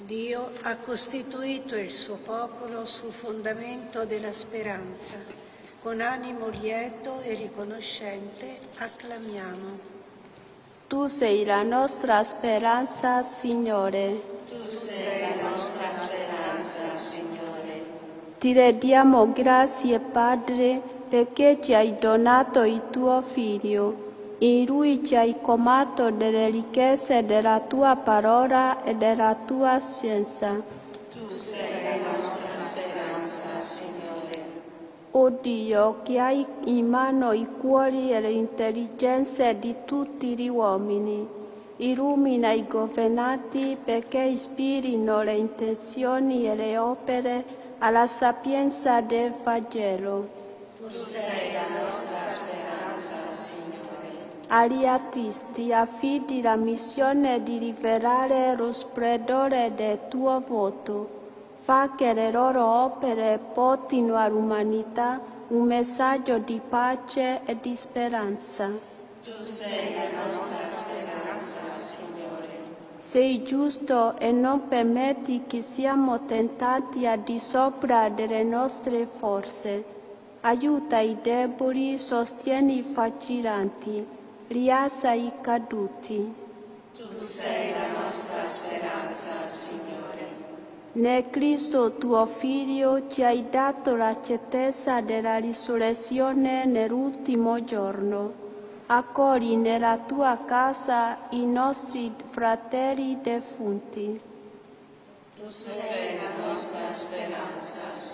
Dio ha costituito il suo popolo sul fondamento della speranza. Con animo lieto e riconoscente acclamiamo. Tu sei la nostra speranza, Signore. Tu sei la nostra speranza, Signore. Ti rendiamo grazie, Padre, perché ci hai donato il tuo Figlio. In Lui ci hai colmato delle ricchezze della tua parola e della tua scienza. Tu sei la nostra speranza, Signore. O Dio, che hai in mano i cuori e le intelligenze di tutti gli uomini, illumina i governanti perché ispirino le intenzioni e le opere alla sapienza del Vangelo. Tu sei la nostra speranza, Signore. Agli artisti affidi la missione di rivelare lo splendore del tuo volto. Fa che le loro opere portino all'umanità un messaggio di pace e di speranza. Tu sei la nostra speranza, Signore. Sei giusto e non permetti che siamo tentati al di sopra delle nostre forze. Aiuta i deboli, sostieni i vacillanti, rialza i caduti. Tu sei la nostra speranza, Signore. Nel Cristo tuo Figlio ci hai dato la certezza della risurrezione nell'ultimo giorno. Accogli nella tua casa i nostri fratelli defunti. Tu sei la nostra speranza, Signore.